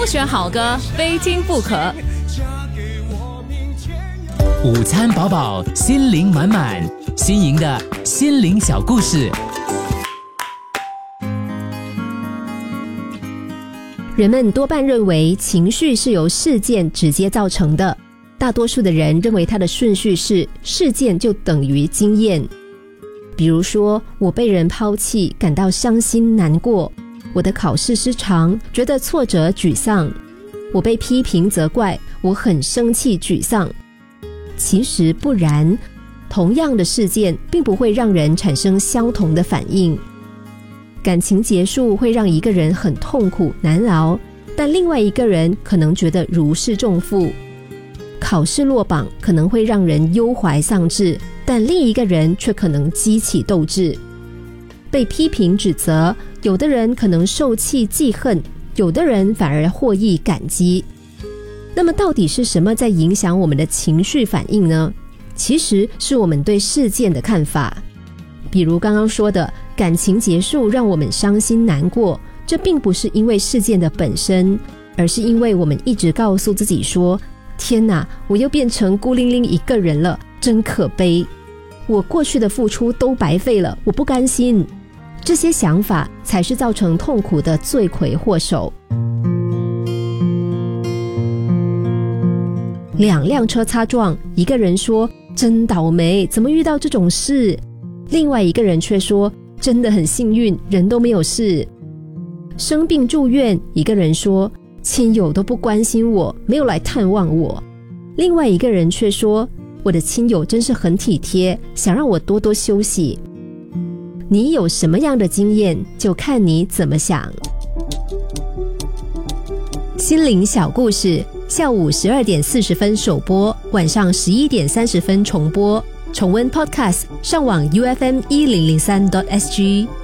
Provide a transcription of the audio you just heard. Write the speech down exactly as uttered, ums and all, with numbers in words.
挑选好歌，非听不可。 午餐饱饱，心灵满满，新颖的心灵小故事。 人们多半认为情绪是由事件直接造成的，大多数的人认为它的顺序是事件就等于经验。比如说，我被人抛弃，感到伤心难过；我的考试失常，觉得挫折沮丧；我被批评责怪，我很生气沮丧。其实不然，同样的事件并不会让人产生相同的反应。感情结束会让一个人很痛苦难熬，但另外一个人可能觉得如释重负。考试落榜可能会让人忧怀丧志，但另一个人却可能激起斗志。被批评指责，有的人可能受气记恨，有的人反而获益感激。那么到底是什么在影响我们的情绪反应呢？其实是我们对事件的看法。比如刚刚说的，感情结束让我们伤心难过，这并不是因为事件的本身，而是因为我们一直告诉自己说，天哪，我又变成孤零零一个人了，真可悲，我过去的付出都白费了，我不甘心。这些想法才是造成痛苦的罪魁祸首。两辆车擦撞，一个人说真倒霉，怎么遇到这种事？另外一个人却说真的很幸运，人都没有事。生病住院，一个人说亲友都不关心我，没有来探望我。另外一个人却说，我的亲友真是很体贴，想让我多多休息。你有什么样的经验，就看你怎么想。心灵小故事，下午十二点四十分首播，晚上十一点三十分重播。重温 Podcast， 上网 U F M 一零零三 点 S G。